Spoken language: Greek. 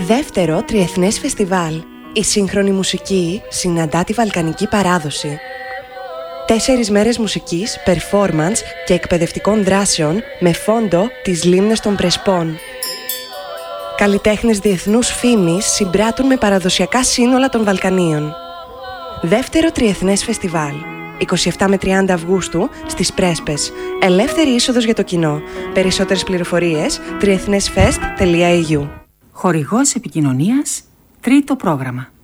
Δεύτερο Τριεθνές Φεστιβάλ. Η σύγχρονη μουσική συναντά τη βαλκανική παράδοση. 4 μέρες μουσικής, performance και εκπαιδευτικών δράσεων με φόντο τις λίμνες των Πρεσπών. Καλλιτέχνες διεθνούς φήμης συμπράττουν με παραδοσιακά σύνολα των Βαλκανίων. Δεύτερο Τριεθνές Φεστιβάλ. 27 με 30 Αυγούστου στις Πρέσπες. Ελεύθερη είσοδος για το κοινό. Περισσότερες πληροφορίες triethnesfest.eu. Χορηγός επικοινωνίας, τρίτο πρόγραμμα.